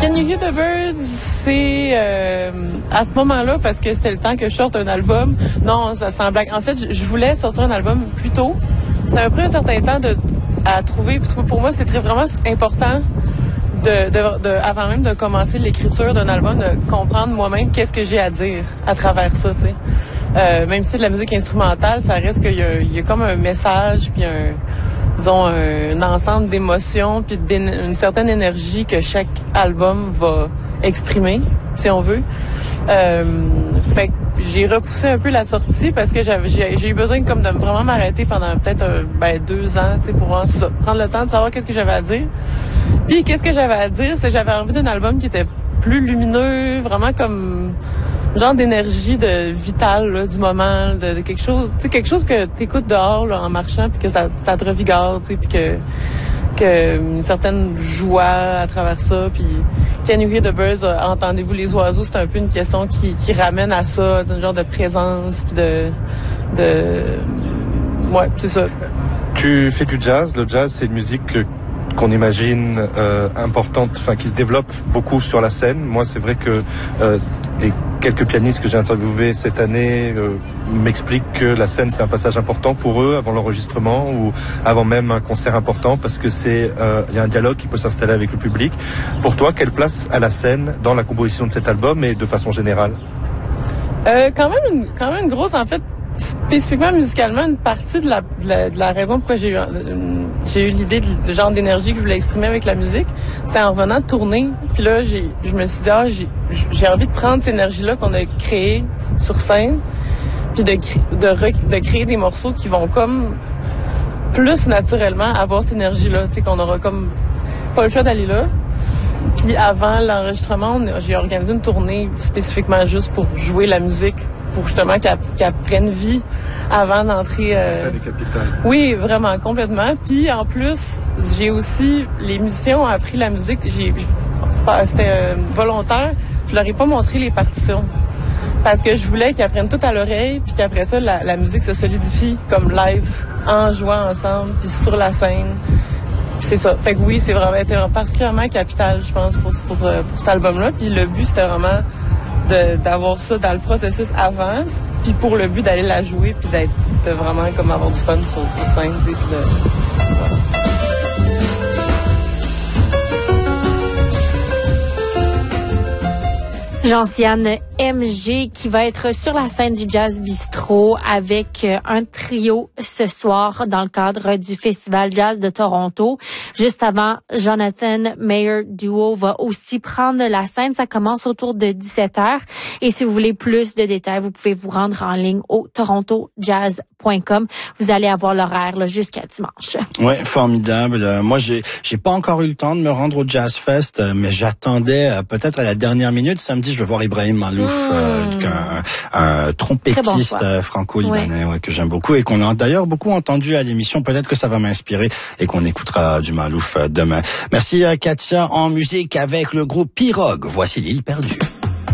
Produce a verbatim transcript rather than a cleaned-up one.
Can You Hear the Birds, c'est euh, à ce moment-là, parce que c'était le temps que je sorte un album. Non, ça sent blague. En fait, je voulais sortir un album plus tôt. Ça m'a pris un certain temps de, à trouver, parce que pour moi, c'est très vraiment important, de, de, de, avant même de commencer l'écriture d'un album, de comprendre moi-même qu'est-ce que j'ai à dire à travers ça, tu sais. Euh, même si c'est de la musique instrumentale, ça reste qu'il y a, il y a comme un message, puis un... disons, un, un ensemble d'émotions puis une certaine énergie que chaque album va exprimer, si on veut. Euh, fait que j'ai repoussé un peu la sortie parce que j'avais, j'ai, j'ai eu besoin comme de vraiment m'arrêter pendant peut-être euh, ben, deux ans, tu sais, pour vraiment ça, prendre le temps de savoir qu'est-ce que j'avais à dire. Puis qu'est-ce que j'avais à dire, c'est que j'avais envie d'un album qui était plus lumineux, vraiment comme genre d'énergie de vitale là, du moment, de, de quelque chose, tu sais, quelque chose que t'écoutes dehors là, en marchant, puis que ça, ça te revigore, tu sais, puis que que une certaine joie à travers ça, puis Can You Hear the Birds, euh, entendez-vous les oiseaux, c'est un peu une question qui qui ramène à ça, un genre de présence, puis de de ouais, c'est ça. Tu fais du jazz, le jazz c'est une musique que qu'on imagine euh, importante, enfin qui se développe beaucoup sur la scène. Moi, c'est vrai que euh, les quelques pianistes que j'ai interviewés cette année euh, m'expliquent que la scène c'est un passage important pour eux avant l'enregistrement ou avant même un concert important parce que c'est euh, il y a un dialogue qui peut s'installer avec le public. Pour toi, quelle place a la scène dans la composition de cet album et de façon générale? Euh, quand même une, quand même une grosse, en fait, spécifiquement musicalement, une partie de la, de la, de la raison pourquoi j'ai eu, j'ai eu l'idée de, de genre d'énergie que je voulais exprimer avec la musique, c'est en revenant de tourner. Puis là, j'ai, je me suis dit, ah, j'ai, j'ai envie de prendre cette énergie-là qu'on a créée sur scène, puis de, de, re, de créer des morceaux qui vont comme plus naturellement avoir cette énergie-là, tu sais, qu'on aura comme pas le choix d'aller là. Puis avant l'enregistrement, j'ai organisé une tournée spécifiquement juste pour jouer la musique, pour justement qu'elle, qu'elle prenne vie avant d'entrer. Euh... Oui, vraiment, complètement. Puis en plus, j'ai aussi, les musiciens ont appris la musique, j'ai, c'était euh, volontaire, je leur ai pas montré les partitions. Parce que je voulais qu'ils apprennent tout à l'oreille, puis qu'après ça, la, la musique se solidifie comme live, en jouant ensemble, puis sur la scène. Puis c'est ça. Fait que oui, c'est vraiment particulièrement capital, je pense, pour, pour, pour cet album-là. Puis le but, c'était vraiment de, d'avoir ça dans le processus avant, puis pour le but d'aller la jouer, puis d'être de vraiment comme avoir du fun sur, sur scène, tu sais, puis de... Ouais. Gentiane M G qui va être sur la scène du Jazz Bistro avec un trio ce soir dans le cadre du Festival Jazz de Toronto. Juste avant, Jonathan Mayer Duo va aussi prendre la scène. Ça commence autour de dix-sept heures. Et si vous voulez plus de détails, vous pouvez vous rendre en ligne au toronto jazz point com. Vous allez avoir l'horaire là, jusqu'à dimanche. Ouais, formidable. Euh, moi, j'ai j'ai pas encore eu le temps de me rendre au Jazz Fest, euh, mais j'attendais euh, peut-être à la dernière minute. Samedi, je vais voir Ibrahim Malouf, mmh. euh, un, un trompettiste bon franco-libanais ouais. Ouais, que j'aime beaucoup et qu'on a d'ailleurs beaucoup entendu à l'émission. Peut-être que ça va m'inspirer et qu'on écoutera du Malouf demain. Merci à Katia en musique avec le groupe Pirogue. Voici l'île perdue.